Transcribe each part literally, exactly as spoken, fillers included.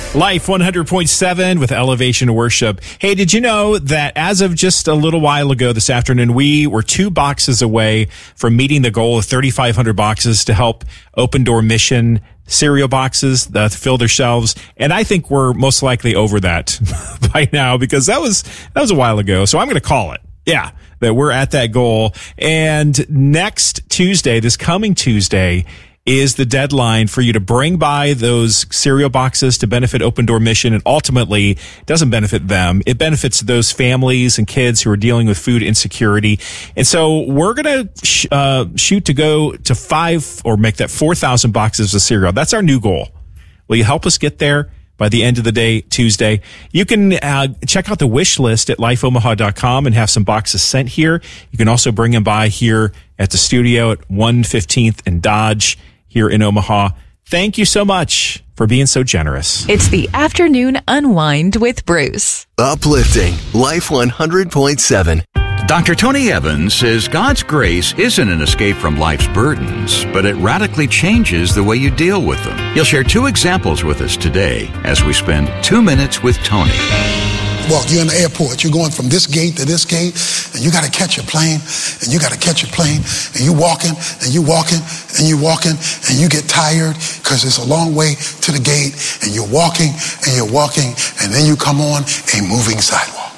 Life one hundred point seven with Elevation Worship. Hey, did you know that as of just a little while ago this afternoon, we were two boxes away from meeting the goal of thirty-five hundred boxes to help Open Door Mission cereal boxes uh, to fill their shelves. And I think we're most likely over that by now because that was, that was a while ago. So I'm going to call it. Yeah, that we're at that goal. And next Tuesday, this coming Tuesday, is the deadline for you to bring by those cereal boxes to benefit Open Door Mission. And ultimately, it doesn't benefit them. It benefits those families and kids who are dealing with food insecurity. And so we're going to sh- uh, shoot to go to five or make that four thousand boxes of cereal. That's our new goal. Will you help us get there by the end of the day, Tuesday? You can uh, check out the wish list at life omaha dot com and have some boxes sent here. You can also bring them by here at the studio at one fifteenth and Dodge here in Omaha. Thank you so much for being so generous. It's the Afternoon Unwind with Bruce. Uplifting Life one hundred point seven. Doctor Tony Evans says God's grace isn't an escape from life's burdens, but it radically changes the way you deal with them. He'll share two examples with us today as we spend two minutes with Tony. Well, you're in the airport. You're going from this gate to this gate, and you got to catch a plane, and you got to catch a plane, and you walking, and you walking, and you walking, and you get tired because it's a long way to the gate, and you're walking, and you're walking, and then you come on a moving sidewalk.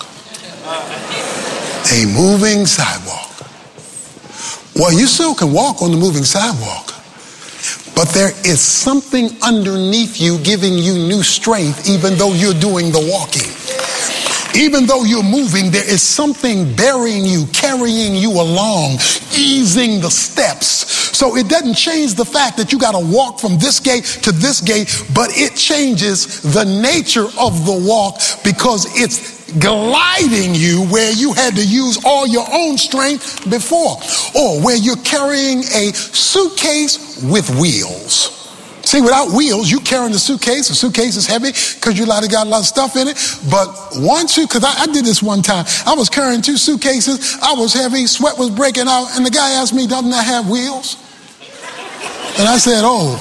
A moving sidewalk. Well, you still can walk on the moving sidewalk, but there is something underneath you giving you new strength even though you're doing the walking. Even though you're moving, there is something bearing you, carrying you along, easing the steps. So it doesn't change the fact that you got to walk from this gate to this gate, but it changes the nature of the walk because it's gliding you where you had to use all your own strength before, or where you're carrying a suitcase with wheels. See, without wheels, you carrying the suitcase. The suitcase is heavy because you got a lot of stuff in it. But once you, because I, I did this one time, I was carrying two suitcases. I was heavy, sweat was breaking out, and the guy asked me, "Doesn't that have wheels?" And I said, "Oh."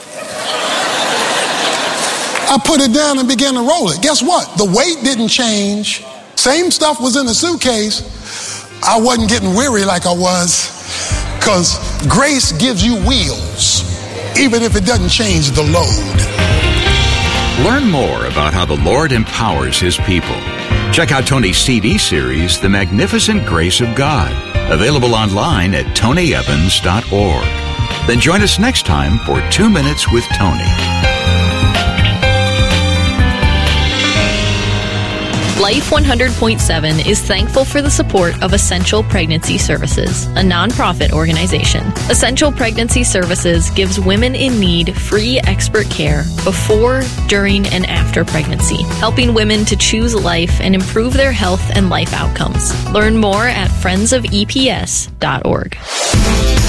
I put it down and began to roll it. Guess what? The weight didn't change. Same stuff was in the suitcase. I wasn't getting weary like I was because grace gives you wheels, even if it doesn't change the load. Learn more about how the Lord empowers His people. Check out Tony's C D series, The Magnificent Grace of God, available online at tony evans dot org. Then join us next time for Two Minutes with Tony. Life one hundred point seven is thankful for the support of Essential Pregnancy Services, a nonprofit organization. Essential Pregnancy Services gives women in need free expert care before, during, and after pregnancy, helping women to choose life and improve their health and life outcomes. Learn more at friends of e p s dot org.